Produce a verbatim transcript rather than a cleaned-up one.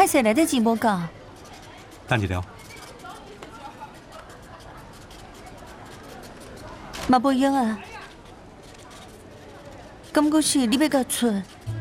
歹势来得及无讲， 等一聊。 嘛无用啊。敢果是你要甲出，